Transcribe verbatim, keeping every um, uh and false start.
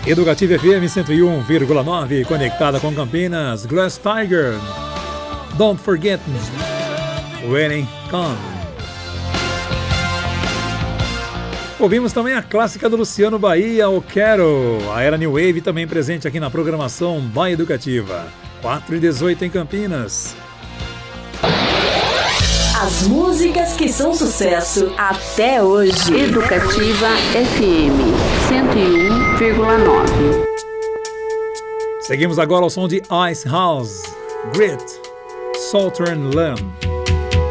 Educativa F M cento e um vírgula nove, conectada com Campinas. Glass Tiger, Don't Forget Me, When It Comes. Ouvimos também a clássica do Luciano Bahia, O Quero. A era New Wave também presente aqui na programação Bahia Educativa. quatro e dezoito em Campinas. As músicas que são sucesso até hoje. Educativa F M cento e um vírgula nove. Seguimos agora ao som de Ice House, Grit, Southern Land.